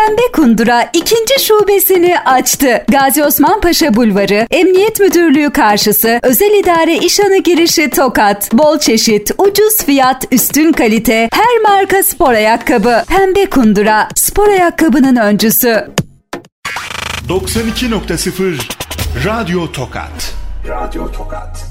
Pembe Kundura 2. şubesini açtı. Gazi Osman Paşa Bulvarı, Emniyet Müdürlüğü karşısı, Özel İdare İşhanı girişi Tokat. Bol çeşit, ucuz fiyat, üstün kalite, her marka spor ayakkabı. Pembe Kundura, spor ayakkabının öncüsü. 92.0 Radyo Tokat. Radyo Tokat.